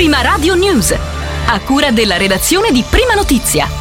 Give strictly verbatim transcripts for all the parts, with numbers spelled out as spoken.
Prima Radio News, a cura della redazione di Prima Notizia.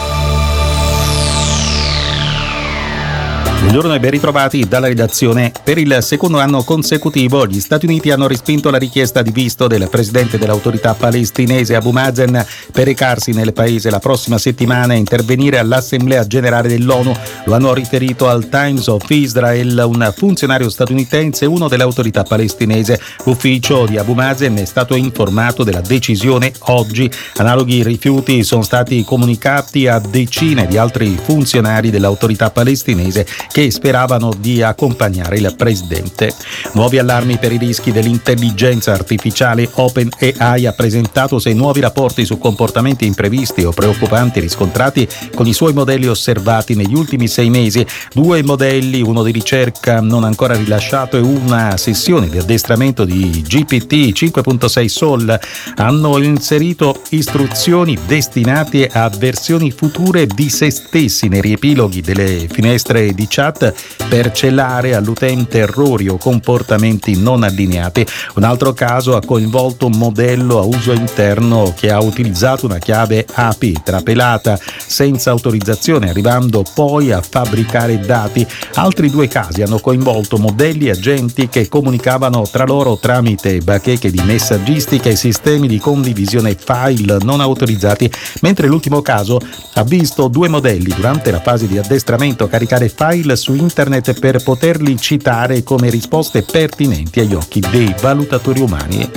Buongiorno e ben ritrovati dalla redazione. Per il secondo anno consecutivo gli Stati Uniti hanno respinto la richiesta di visto del presidente dell'autorità palestinese Abu Mazen per recarsi nel paese la prossima settimana e intervenire all'Assemblea Generale dell'ONU. Lo hanno riferito al Times of Israel un funzionario statunitense e uno dell'autorità palestinese. L'ufficio di Abu Mazen è stato informato della decisione oggi. Analoghi rifiuti sono stati comunicati a decine di altri funzionari dell'autorità palestinese che speravano di accompagnare il presidente. Nuovi allarmi per i rischi dell'intelligenza artificiale. OpenAI ha presentato sei nuovi rapporti su comportamenti imprevisti o preoccupanti riscontrati con i suoi modelli osservati negli ultimi sei mesi. Due modelli, uno di ricerca non ancora rilasciato e una sessione di addestramento di G P T cinque punto sei Sol, hanno inserito istruzioni destinate a versioni future di se stessi nei riepiloghi delle finestre di chat per celare all'utente errori o comportamenti non allineati. Un altro caso ha coinvolto un modello a uso interno che ha utilizzato una chiave A P I trapelata senza autorizzazione, arrivando poi a fabbricare dati. Altri due casi hanno coinvolto modelli agenti che comunicavano tra loro tramite bacheche di messaggistica e sistemi di condivisione file non autorizzati, mentre l'ultimo caso ha visto due modelli durante la fase di addestramento caricare file su internet per poterli citare come risposte pertinenti agli occhi dei valutatori umani.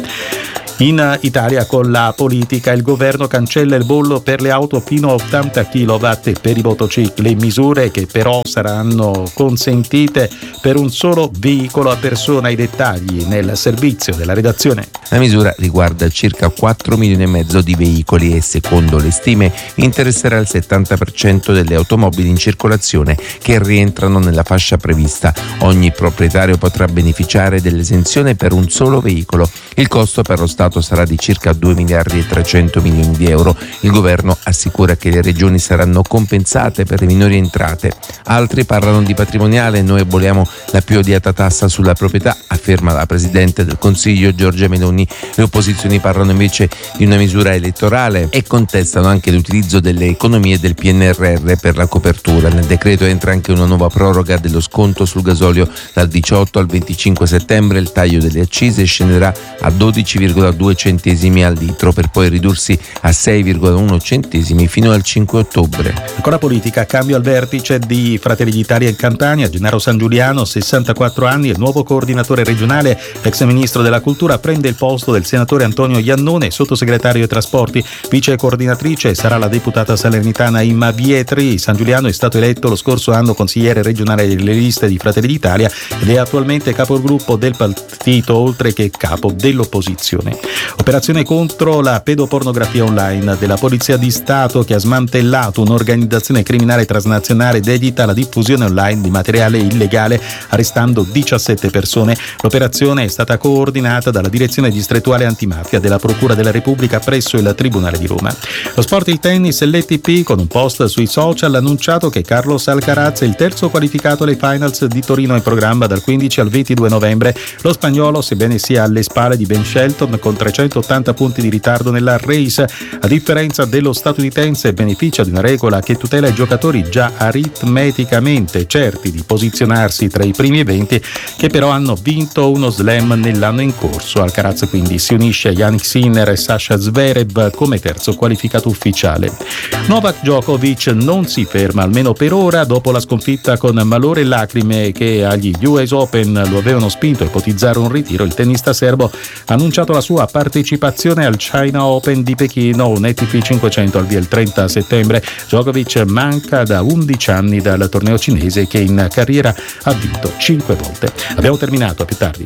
In Italia, con la politica, il governo cancella il bollo per le auto fino a ottanta chilowatt e per i motocicli, misure che però saranno consentite per un solo veicolo a persona. I dettagli nel servizio della redazione. La misura riguarda circa quattro milioni e mezzo di veicoli e, secondo le stime, interesserà il settanta per cento delle automobili in circolazione che rientrano nella fascia prevista. Ogni proprietario potrà beneficiare dell'esenzione per un solo veicolo. Il costo per lo Stato sarà di circa due miliardi e trecento milioni di euro. Il governo assicura che le regioni saranno compensate per le minori entrate. Altri parlano di patrimoniale. Noi aboliamo la più odiata tassa sulla proprietà, afferma la Presidente del Consiglio Giorgia Meloni. Le opposizioni parlano invece di una misura elettorale e contestano anche l'utilizzo delle economie del P N R R per la copertura. Nel decreto entra anche una nuova proroga dello sconto sul gasolio dal diciotto al venticinque settembre. Il taglio delle accise scenderà a dodici virgola due centesimi al litro per poi ridursi a sei virgola uno centesimi fino al cinque ottobre. Ancora politica, cambio al vertice di Fratelli d'Italia in Campania. Gennaro Sangiuliano, sessantaquattro anni, il nuovo coordinatore regionale, ex ministro della cultura, prende il posto del senatore Antonio Iannone, sottosegretario ai trasporti. Vice coordinatrice sarà la deputata salernitana Imma Vietri. Sangiuliano è stato eletto lo scorso anno consigliere regionale delle liste di Fratelli d'Italia ed è attualmente capogruppo del partito oltre che capo dell'opposizione. Operazione contro la pedopornografia online della Polizia di Stato, che ha smantellato un'organizzazione criminale transnazionale dedita alla diffusione online di materiale illegale, arrestando diciassette persone. L'operazione è stata coordinata dalla Direzione Distrettuale Antimafia della Procura della Repubblica presso il Tribunale di Roma. Lo sport, il tennis, l'A T P con un post sui social ha annunciato che Carlos Alcaraz è il terzo qualificato alle finals di Torino, in programma dal quindici al ventidue novembre. Lo spagnolo, sebbene sia alle spalle di Ben Shelton con trecentottanta punti di ritardo nella race, a differenza dello statunitense, beneficia di una regola che tutela i giocatori già aritmeticamente certi di posizionarsi tra i primi venti, che però hanno vinto uno slam nell'anno in corso. Alcaraz quindi si unisce a Jannik Sinner e Sasha Zverev come terzo qualificato ufficiale. Novak Djokovic non si ferma, almeno per ora, dopo la sconfitta con malore e lacrime che agli U S Open lo avevano spinto a ipotizzare un ritiro. Il tennista serbo ha annunciato la sua partecipazione al China Open di Pechino, un A T P cinquecento al via il trenta settembre. Djokovic manca da undici anni dal torneo cinese, che in carriera ha vinto cinque volte. Abbiamo terminato, a più tardi.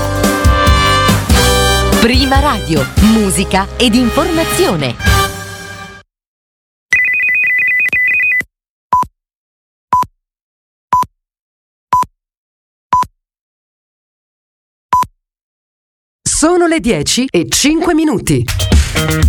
Prima Radio, musica ed informazione. Sono le dieci e cinque minuti.